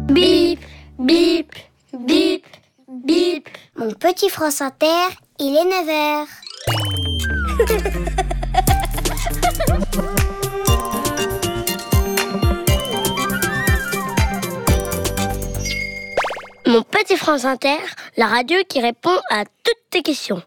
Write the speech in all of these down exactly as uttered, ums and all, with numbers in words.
Bip, bip, bip, bip. Mon petit France Inter, il est neuf heures. Mon petit France Inter, la radio qui répond à toutes tes questions.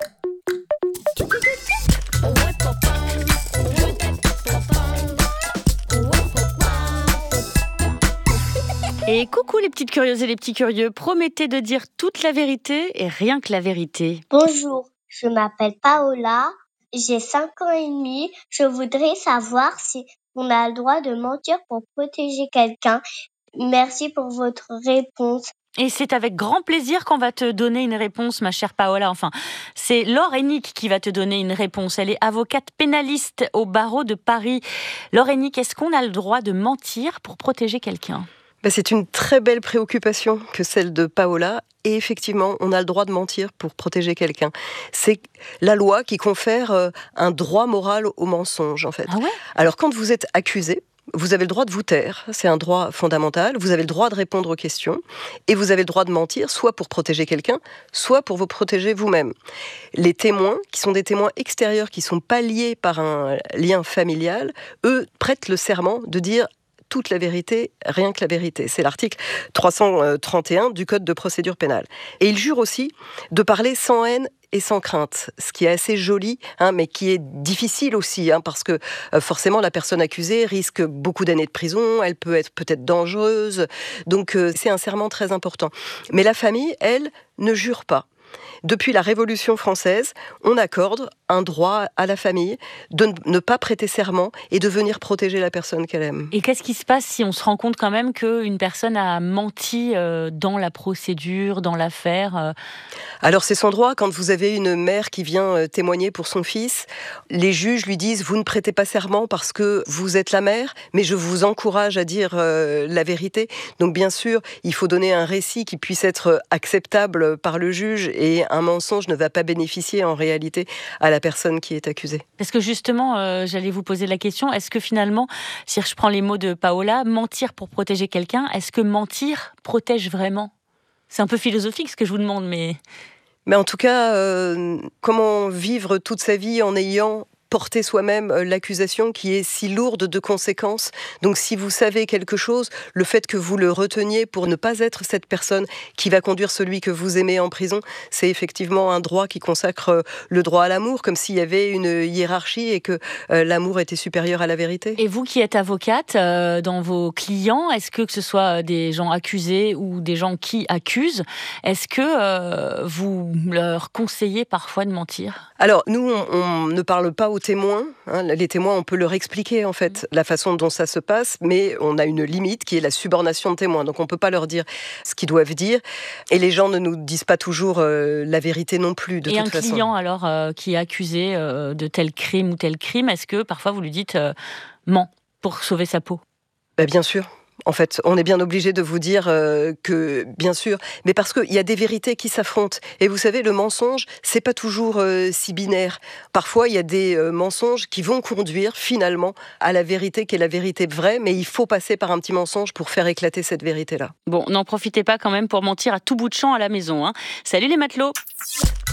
Et coucou les petites curieuses et les petits curieux, promettez de dire toute la vérité et rien que la vérité. Bonjour, je m'appelle Paola, j'ai cinq ans et demi. Je voudrais savoir si on a le droit de mentir pour protéger quelqu'un. Merci pour votre réponse. Et c'est avec grand plaisir qu'on va te donner une réponse, ma chère Paola. Enfin, c'est Laure Hennick qui va te donner une réponse. Elle est avocate pénaliste au barreau de Paris. Laure Hennick, est-ce qu'on a le droit de mentir pour protéger quelqu'un ? Ben, c'est une très belle préoccupation que celle de Paola. Et effectivement, on a le droit de mentir pour protéger quelqu'un. C'est la loi qui confère euh, un droit moral au mensonge, en fait. Ah ouais ? Alors, quand vous êtes accusé, vous avez le droit de vous taire, c'est un droit fondamental. Vous avez le droit de répondre aux questions et vous avez le droit de mentir, soit pour protéger quelqu'un, soit pour vous protéger vous-même. Les témoins, qui sont des témoins extérieurs, qui ne sont pas liés par un lien familial, eux prêtent le serment de dire toute la vérité, rien que la vérité. C'est l'article trois cent trente et un du Code de procédure pénale. Et il jure aussi de parler sans haine et sans crainte, ce qui est assez joli, hein, mais qui est difficile aussi, hein, parce que euh, forcément la personne accusée risque beaucoup d'années de prison, elle peut être peut-être dangereuse, donc euh, c'est un serment très important. Mais la famille, elle, ne jure pas. Depuis la Révolution française, on accorde un droit à la famille de ne pas prêter serment et de venir protéger la personne qu'elle aime. Et qu'est-ce qui se passe si on se rend compte quand même qu'une personne a menti dans la procédure, dans l'affaire ? Alors c'est son droit. Quand vous avez une mère qui vient témoigner pour son fils, les juges lui disent « vous ne prêtez pas serment parce que vous êtes la mère, mais je vous encourage à dire euh, la vérité ». Donc bien sûr, il faut donner un récit qui puisse être acceptable par le juge et un mensonge ne va pas bénéficier en réalité à la personne qui est accusée. Parce que justement, euh, j'allais vous poser la question, est-ce que finalement, si je prends les mots de Paola, mentir pour protéger quelqu'un, est-ce que mentir protège vraiment ? C'est un peu philosophique ce que je vous demande, mais... Mais en tout cas, euh, comment vivre toute sa vie en ayant porter soi-même l'accusation qui est si lourde de conséquences. Donc si vous savez quelque chose, le fait que vous le reteniez pour ne pas être cette personne qui va conduire celui que vous aimez en prison, c'est effectivement un droit qui consacre le droit à l'amour, comme s'il y avait une hiérarchie et que euh, l'amour était supérieur à la vérité. Et vous qui êtes avocate, euh, dans vos clients, est-ce que que ce soit des gens accusés ou des gens qui accusent, est-ce que euh, vous leur conseillez parfois de mentir ? Alors nous, on, on ne parle pas aux témoins. Hein. Les témoins, on peut leur expliquer en fait la façon dont ça se passe, mais on a une limite qui est la subornation de témoins. Donc on ne peut pas leur dire ce qu'ils doivent dire. Et les gens ne nous disent pas toujours euh, la vérité non plus, de Et toute façon. Et un client alors euh, qui est accusé euh, de tel crime ou tel crime, est-ce que parfois vous lui dites euh, « ment » pour sauver sa peau ? Ben, bien sûr. En fait, on est bien obligé de vous dire euh, que, bien sûr, mais parce qu'il y a des vérités qui s'affrontent. Et vous savez, le mensonge, c'est pas toujours euh, si binaire. Parfois, il y a des euh, mensonges qui vont conduire finalement à la vérité qui est la vérité vraie, mais il faut passer par un petit mensonge pour faire éclater cette vérité-là. Bon, n'en profitez pas quand même pour mentir à tout bout de champ à la maison. Hein. Salut les matelots!